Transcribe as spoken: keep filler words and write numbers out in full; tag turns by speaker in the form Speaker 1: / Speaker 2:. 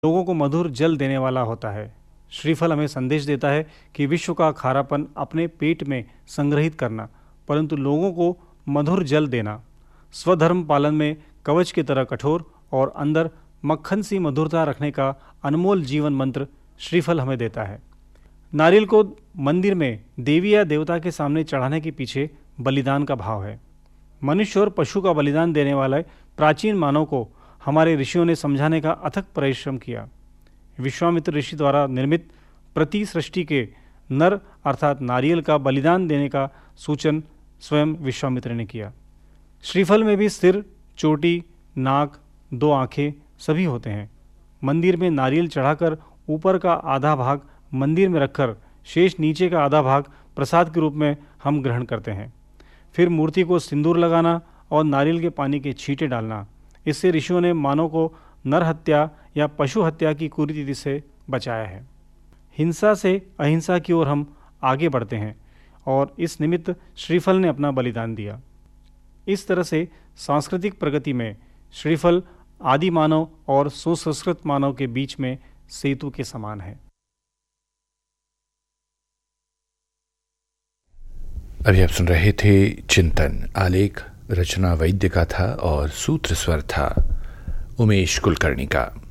Speaker 1: लोगों को मधुर जल देने वाला होता है। श्रीफल हमें संदेश देता है कि विश्व का खारापन अपने पेट में संग्रहित करना, परंतु लोगों को मधुर जल देना, स्वधर्म पालन में कवच की तरह कठोर और अंदर मक्खन सी मधुरता रखने का अनमोल जीवन मंत्र श्रीफल हमें देता है। नारियल को मंदिर में देवी या देवता के सामने चढ़ाने के पीछे बलिदान का भाव है। मनुष्य और पशु का बलिदान देने वाले प्राचीन मानव को हमारे ऋषियों ने समझाने का अथक परिश्रम किया। विश्वामित्र ऋषि द्वारा निर्मित प्रति सृष्टि के नर अर्थात नारियल का बलिदान देने का सूचन स्वयं विश्वामित्र ने किया। श्रीफल में भी सिर, चोटी, नाक, दो आंखें सभी होते हैं। मंदिर में नारियल चढ़ाकर ऊपर का आधा भाग मंदिर में रखकर शेष नीचे का आधा भाग प्रसाद के रूप में हम ग्रहण करते हैं। फिर मूर्ति को सिंदूर लगाना और नारियल के पानी के छींटे डालना, इससे ऋषियों ने मानव को नर हत्या या पशु हत्या की कुरीति से बचाया है। हिंसा से अहिंसा की ओर हम आगे बढ़ते हैं और इस निमित्त श्रीफल ने अपना बलिदान दिया। इस तरह से सांस्कृतिक प्रगति में श्रीफल आदि मानव और सुसंस्कृत मानव के बीच में सेतु के समान है।
Speaker 2: अभी आप सुन रहे थे चिंतन। आलेख रचना वैद्य का था और सूत्र स्वर था उमेश कुलकर्णी का।